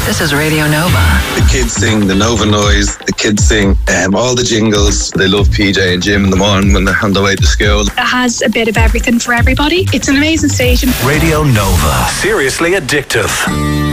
This is Radio Nova. The kids sing the Nova Noise. The kids sing all the jingles. They love PJ and Jim in the morning when they're on their way to school. It has a bit of everything for everybody. It's an amazing station. Radio Nova. Seriously addictive.